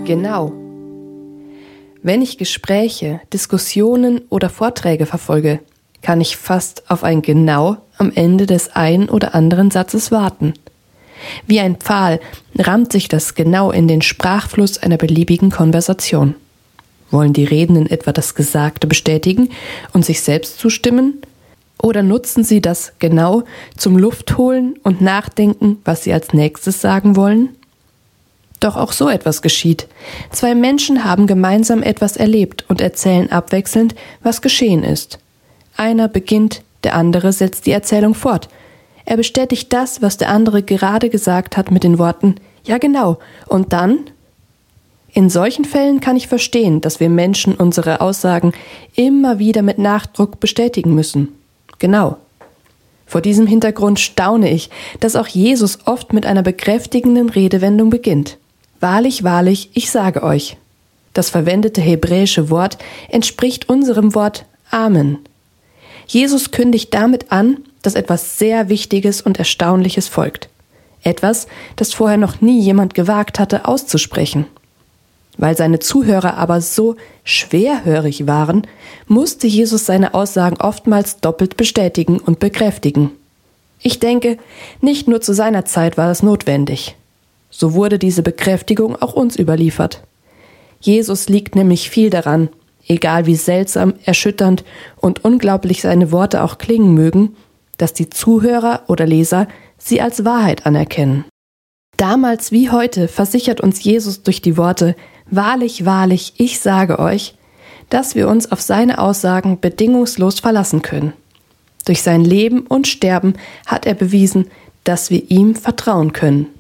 Genau. Wenn ich Gespräche, Diskussionen oder Vorträge verfolge, kann ich fast auf ein Genau am Ende des einen oder anderen Satzes warten. Wie ein Pfahl rammt sich das Genau in den Sprachfluss einer beliebigen Konversation. Wollen die Redenden etwa das Gesagte bestätigen und sich selbst zustimmen? Oder nutzen sie das Genau zum Luftholen und Nachdenken, was sie als nächstes sagen wollen? Doch auch so etwas geschieht. Zwei Menschen haben gemeinsam etwas erlebt und erzählen abwechselnd, was geschehen ist. Einer beginnt, der andere setzt die Erzählung fort. Er bestätigt das, was der andere gerade gesagt hat, mit den Worten »Ja genau, und dann?« In solchen Fällen kann ich verstehen, dass wir Menschen unsere Aussagen immer wieder mit Nachdruck bestätigen müssen. Genau. Vor diesem Hintergrund staune ich, dass auch Jesus oft mit einer bekräftigenden Redewendung beginnt. Wahrlich, wahrlich, ich sage euch. Das verwendete hebräische Wort entspricht unserem Wort Amen. Jesus kündigt damit an, dass etwas sehr Wichtiges und Erstaunliches folgt. Etwas, das vorher noch nie jemand gewagt hatte auszusprechen. Weil seine Zuhörer aber so schwerhörig waren, musste Jesus seine Aussagen oftmals doppelt bestätigen und bekräftigen. Ich denke, nicht nur zu seiner Zeit war das notwendig. So wurde diese Bekräftigung auch uns überliefert. Jesus liegt nämlich viel daran, egal wie seltsam, erschütternd und unglaublich seine Worte auch klingen mögen, dass die Zuhörer oder Leser sie als Wahrheit anerkennen. Damals wie heute versichert uns Jesus durch die Worte »Wahrlich, wahrlich, ich sage euch«, dass wir uns auf seine Aussagen bedingungslos verlassen können. Durch sein Leben und Sterben hat er bewiesen, dass wir ihm vertrauen können.